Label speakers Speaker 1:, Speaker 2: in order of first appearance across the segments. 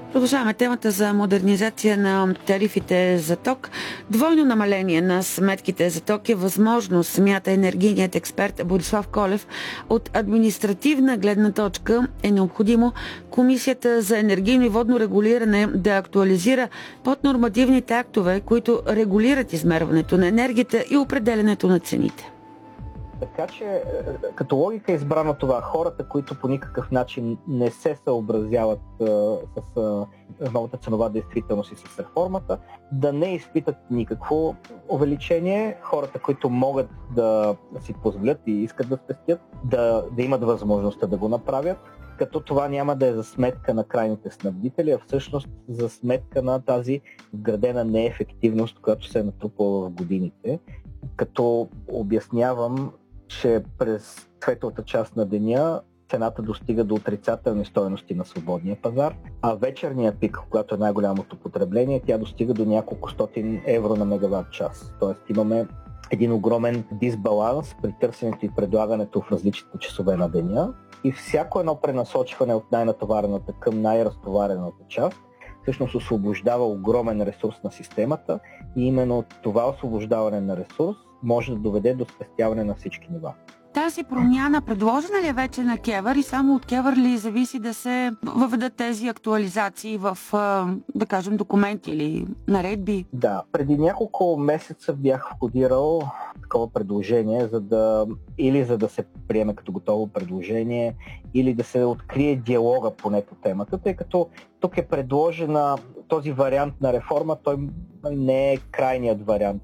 Speaker 1: Продължаваме темата за модернизация на тарифите за ток. Двойно намаление на сметките за ток е възможно, смята енергийният експерт Борислав Колев. От административна гледна точка е необходимо Комисията за енергийно и водно регулиране да актуализира поднормативните актове, които регулират измерването на енергията и определянето на цените.
Speaker 2: Така че като логика е избрано това. Хората, които по никакъв начин не се съобразяват с новата ценова действителност и с реформата, да не изпитат никакво увеличение. Хората, които могат да си позволят и искат да спестят, да имат възможността да го направят, като това няма да е за сметка на крайните снабдители, а всъщност за сметка на тази вградена неефективност, която се е натрупала в годините. Като обяснявам, че през светлата част на деня цената достига до отрицателни стойности на свободния пазар, а вечерния пик, когато е най-голямото потребление, тя достига до няколко стотин евро на мегаватт час. Тоест имаме един огромен дисбаланс при търсенето и предлагането в различните часове на деня и всяко едно пренасочване от най-натоварената към най-разтоварената част всъщност освобождава огромен ресурс на системата и именно това освобождаване на ресурс може да доведе до спестяване на всички нива.
Speaker 1: Тази промяна предложена ли е вече на КЕВР и само от КЕВР ли зависи да се въведат тези актуализации в, да кажем, документи или наредби?
Speaker 2: Да, преди няколко месеца бях входирал такова предложение, за да се приеме като готово предложение или да се открие диалога поне по темата, тъй като тук е предложена този вариант на реформа, той не е крайният вариант,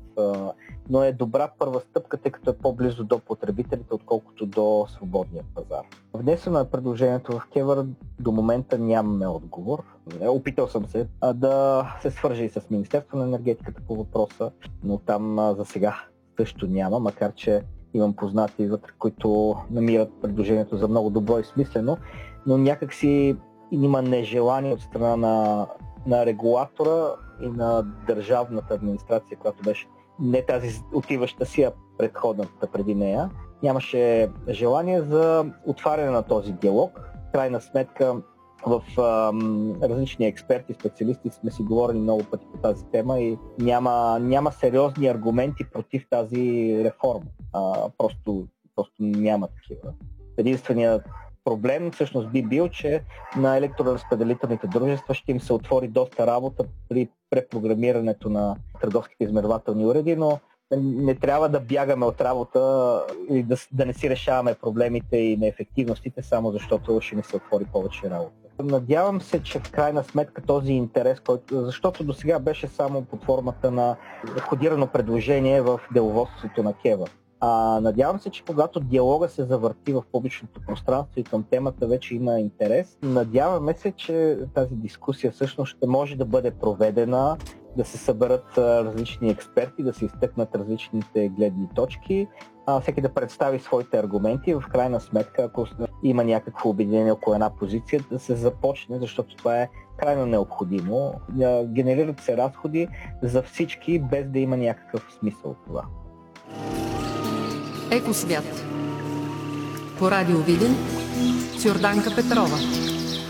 Speaker 2: но е добра първа стъпка, тъй като е по-близо до потребителите, отколкото до свободния пазар. Внесено е предложението в КЕВР, до момента нямаме отговор. Опитал съм се да се свържа и с Министерството на енергетиката по въпроса, но там за сега също няма, макар че имам познати вътре, които намират предложението за много добро и смислено, но някакси има нежелание от страна на регулатора и на държавната администрация, която беше не тази отиваща си, а предходната преди нея. Нямаше желание за отваряне на този диалог. В крайна сметка в различни експерти, специалисти сме си говорили много пъти по тази тема и няма сериозни аргументи против тази реформа. Просто няма такива. Единственият проблем всъщност би бил, че на електроразпределителните дружества ще им се отвори доста работа при препрограмирането на търговските измервателни уреди, но не трябва да бягаме от работа и да не си решаваме проблемите и неефективностите, само защото ще ни се отвори повече работа. Надявам се, че в крайна сметка този интерес, защото до сега беше само под формата на входирано предложение в деловодството на КЕВР. Надявам се, че когато диалога се завърти в публичното пространство и към темата вече има интерес, надяваме се, че тази дискусия всъщност ще може да бъде проведена, да се съберат различни експерти, да се изтъкнат различните гледни точки, всеки да представи своите аргументи и в крайна сметка, ако има някакво обединение около една позиция, да се започне, защото това е крайно необходимо. Генерират се разходи за всички, без да има някакъв смисъл от това.
Speaker 3: Екосвят. По радио Видин с Йорданка Петрова.